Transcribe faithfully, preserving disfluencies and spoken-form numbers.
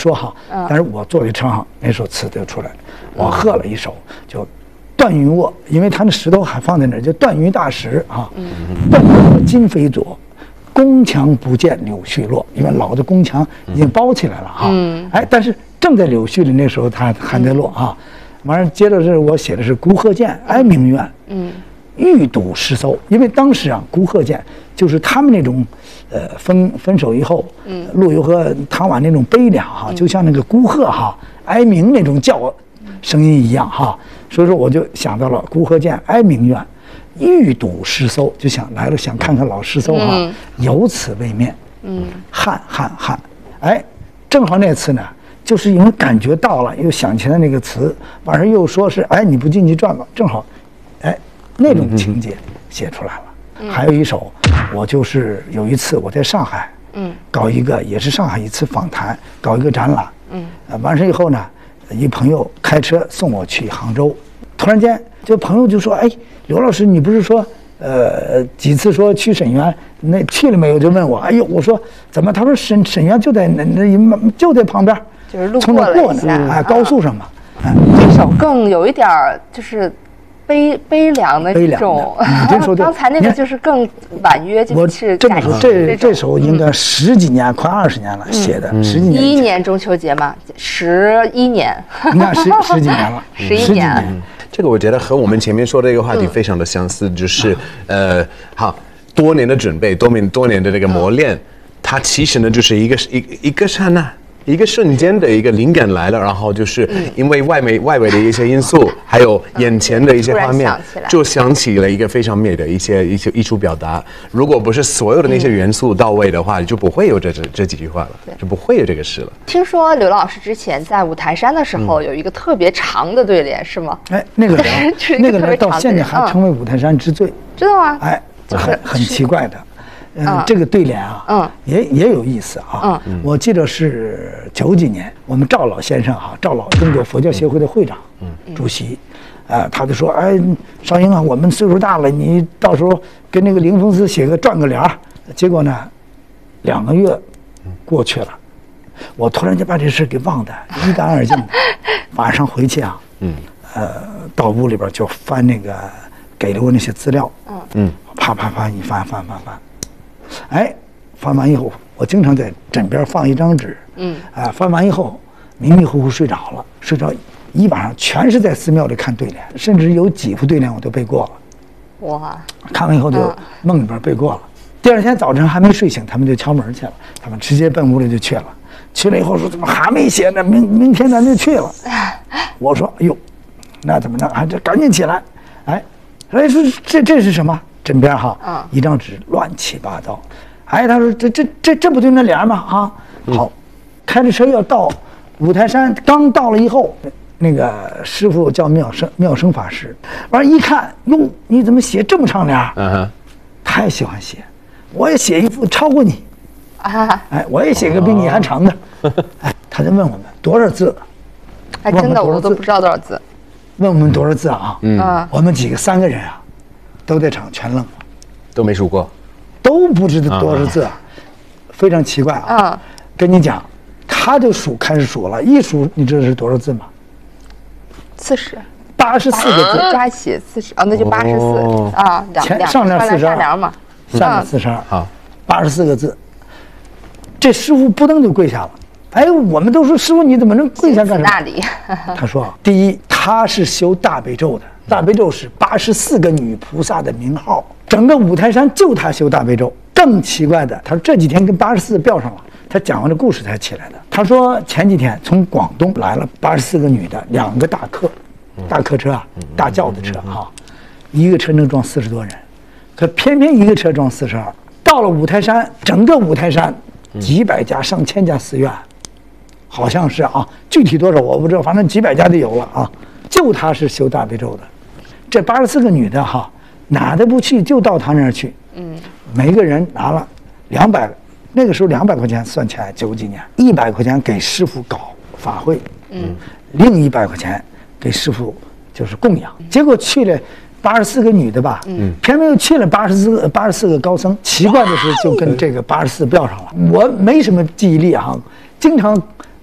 说哈，但是我做的唱哈，那首词就出来了，我和了一首就。断云卧，因为他那石头还放在那儿，就断云大石啊。断云卧今非昨，宫墙不见柳絮落。因为老的宫墙已经包起来了哈。嗯、哎，但是正在柳絮里那时候，它还在落啊。完了，接着是我写的是孤鹤见，哀鸣怨。嗯，欲睹诗搜，因为当时啊，孤鹤见就是他们那种，呃，分分手以后，嗯，陆游和唐婉那种悲凉哈，就像那个孤鹤哈哀鸣那种叫声音一样哈。所以说我就想到了孤鹤见，哀鸣怨，欲睹诗搜，就想来了，想看看老诗搜哈，嗯、有此未面，嗯，汉汉汉，哎，正好那次呢，就是因为感觉到了，又想起来那个词，晚上又说是哎你不进去转吧，正好，哎那种情节写出来了。嗯、还有一首，我就是有一次我在上海，嗯，搞一个也是上海一次访谈，搞一个展览，嗯，呃、完事以后呢。一朋友开车送我去杭州，突然间，这朋友就说：“哎，刘老师，你不是说，呃，几次说去沈园，那去了没有？”就问我。哎呦，我说怎么？他说沈沈园就在那那就在旁边， 就是路过了一下， 哎，高速上嘛。 这首更有一点就是悲悲凉的这种， 你说刚才那个就是更婉约，就是这么说，这这首应该十几年，快二十年了写的，十几年。 一一年中秋节嘛，十一年， 你看十十几年了， 十一年。 这个我觉得和我们前面说的这个话题非常的相似，就是呃，好多年的准备，多年多年的这个磨练，它其实呢就是一个一一个刹那。一个瞬间的一个灵感来了，然后就是因为外围、嗯、外围的一些因素，还有眼前的一些画面，就想起了一个非常美的一些一些艺术表达。如果不是所有的那些元素到位的话，嗯、就不会有这这这几句话了，就不会有这个诗了。 听说刘老师之前在五台山的时候有一个特别长的对联，是吗？ 哎，那个人，那个人到现在还成为五台山之最， 知道吗？ 哎，很很奇怪的。嗯，嗯这个对联啊，嗯，也也有意思啊。嗯，我记得是九几年，我们赵老先生哈、啊，赵老中国佛教协会的会长、嗯，主席，啊，他就说，哎，少英啊，我们岁数大了，你到时候跟那个灵峰寺写个撰个联儿。结果呢，两个月过去了，我突然间把这事给忘得一干二净。晚上回去啊，嗯，呃，到屋里边就翻那个给了我那些资料，嗯嗯，啪啪啪一翻翻翻翻。哎，翻完以后，我经常在枕边放一张纸，嗯，啊，翻完以后迷迷糊糊睡着了，睡着一晚上全是在寺庙里看对联，甚至有几副对联我都背过了。哇！看完以后就梦里边背过了。嗯、第二天早晨还没睡醒，他们就敲门去了，他们直接奔屋里就去了。去了以后说怎么还没写呢？明明天咱就去了。我说哎呦，那怎么着？还这赶紧起来！哎，哎说这这是什么？枕边哈，嗯、一张纸乱七八糟，哎，他说这这这这不就那联吗？啊，好，开着车要到五台山，刚到了以后，那个师傅叫妙生妙生法师，完了一看，哟，你怎么写这么长联？嗯哼，太喜欢写，我也写一副超过你，啊，哎，我也写个比你还长的，哦、哎，他就问我们多少字， 哎，真的我都不知道多少字， 问我们多少字啊？嗯，我们几个三个人啊。都在场全愣了， 都没数过， 都不知道多少字，啊、非常奇怪啊！啊跟你讲，他就数开始数了，一数你知道是多少字吗？ 四十， 八十四个字， 加起四十，哦，那就八十四啊， 前上联四十二， 下嘛， 下联四十二啊，八十四个字。这师傅扑腾就跪下了。哎，我们都说师傅你怎么能跪下干什么？ 那里， 他说，第一，他是修大悲咒的。大悲咒是八十四个女菩萨的名号，整个五台山就他修大悲咒。更奇怪的，他说这几天跟八十四吊上了，他讲完这故事才起来的。他说前几天从广东来了八十四个女的，两个大客，大客车啊，大轿子车哈、啊，一个车能装四十多人，可偏偏一个车装四十二。到了五台山，整个五台山几百家、上千家寺院，好像是啊，具体多少我不知道，反正几百家就有了啊。就他是修大悲咒的。这八十四个女的哈，哪都不去，就到他那儿去。嗯，每个人拿了两百，那个时候两百块钱算起来，九几年，一百块钱给师傅搞法会，嗯，另一百块钱给师傅就是供养。结果去了八十四个女的吧，嗯，偏偏又去了八十四个八十四个高僧。奇怪的是，就跟这个八十四标上了。我没什么记忆力哈，经常